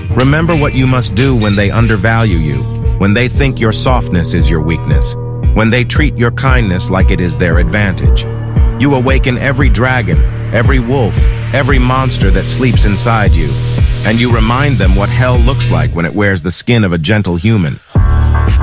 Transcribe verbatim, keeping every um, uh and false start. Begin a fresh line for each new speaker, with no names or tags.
Remember what you must do when they undervalue you, when they think your softness is your weakness, when they treat your kindness like it is their advantage. You awaken every dragon, every wolf, every monster that sleeps inside you, and you remind them what hell looks like when it wears the skin of a gentle human.